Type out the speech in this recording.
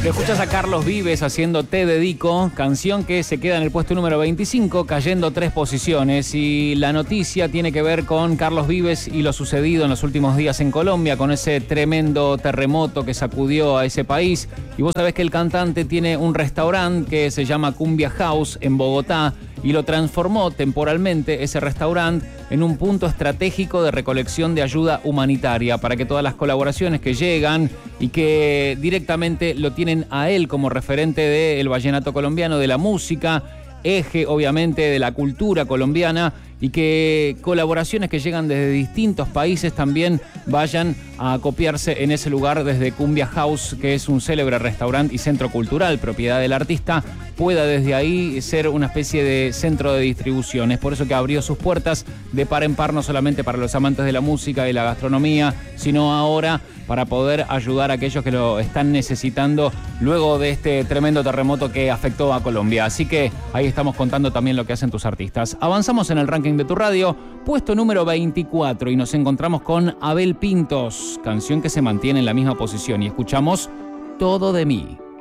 Lo escuchas a Carlos Vives haciendo Te Dedico, canción que se queda en el puesto número 25, cayendo 3 posiciones. Y la noticia tiene que ver con Carlos Vives y lo sucedido en los últimos días en Colombia, con ese tremendo terremoto que sacudió a ese país. Y vos sabés que el cantante tiene un restaurante que se llama Cumbia House en Bogotá y lo transformó temporalmente, ese restaurante, en un punto estratégico de recolección de ayuda humanitaria para que todas las colaboraciones que llegan y que directamente lo tienen a él como referente del vallenato colombiano, de la música, eje obviamente de la cultura colombiana, y que colaboraciones que llegan desde distintos países también vayan a acopiarse en ese lugar desde Cumbia House, que es un célebre restaurante y centro cultural, propiedad del artista, pueda desde ahí ser una especie de centro de distribución. Es por eso que abrió sus puertas de par en par, no solamente para los amantes de la música y la gastronomía, sino ahora para poder ayudar a aquellos que lo están necesitando luego de este tremendo terremoto que afectó a Colombia. Así que ahí estamos contando también lo que hacen tus artistas. Avanzamos en el ranking de tu radio, puesto número 24, y nos encontramos con Abel Pintos, canción que se mantiene en la misma posición, y escuchamos Todo de mí.